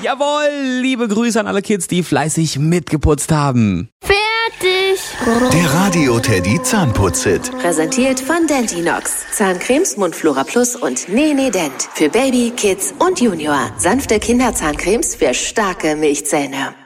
Jawohl, liebe Grüße an alle Kids, die fleißig mitgeputzt haben. Fertig. Der Radio Teddy Zahnputz-Hit. Präsentiert von Dentinox. Zahncremes, Mundflora Plus und Nene Dent. Für Baby, Kids und Junior. Sanfte Kinderzahncremes für starke Milchzähne.